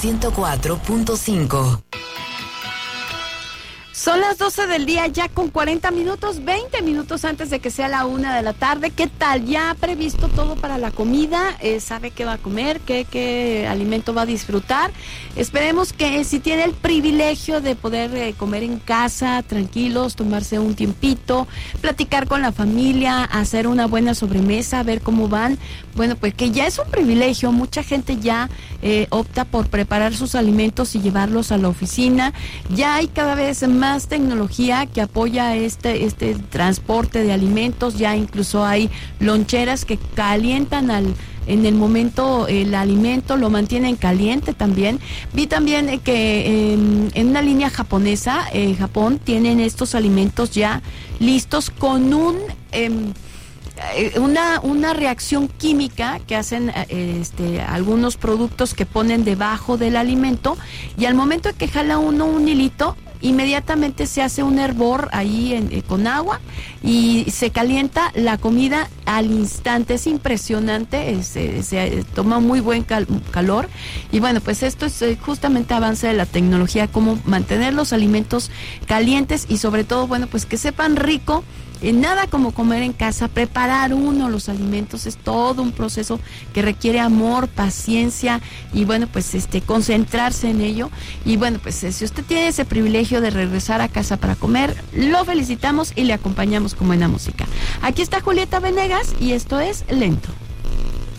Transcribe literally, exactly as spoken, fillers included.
ciento cuatro punto cinco. Son las doce del día, ya con cuarenta minutos, veinte minutos antes de que sea la una de la tarde. ¿Qué tal? ¿Ya ha previsto todo para la comida? Eh, ¿Sabe qué va a comer? ¿Qué, qué alimento va a disfrutar? Esperemos que si tiene el privilegio de poder eh, comer en casa, tranquilos, tomarse un tiempito, platicar con la familia, hacer una buena sobremesa, ver cómo van. Bueno, pues que ya es un privilegio. Mucha gente ya eh, opta por preparar sus alimentos y llevarlos a la oficina. Ya hay cada vez más tecnología que apoya este este transporte de alimentos. Ya incluso hay loncheras que calientan al en el momento el alimento, lo mantienen caliente también. Vi también eh, que eh, en una línea japonesa, en eh, Japón, tienen estos alimentos ya listos con un eh, una una reacción química que hacen eh, este algunos productos que ponen debajo del alimento, y al momento de que jala uno un hilito, inmediatamente se hace un hervor ahí en, eh, con agua, y se calienta la comida al instante. Es impresionante, eh, se, se toma muy buen cal, calor, y bueno, pues esto es eh, justamente avance de la tecnología, cómo mantener los alimentos calientes y sobre todo, bueno, pues que sepan rico. Eh, nada como comer en casa. Preparar uno los alimentos es todo un proceso que requiere amor, paciencia y bueno, pues este concentrarse en ello. Y bueno, pues eh, si usted tiene ese privilegio de regresar a casa para comer, lo felicitamos y le acompañamos con buena música. Aquí está Julieta Venegas y esto es Lento.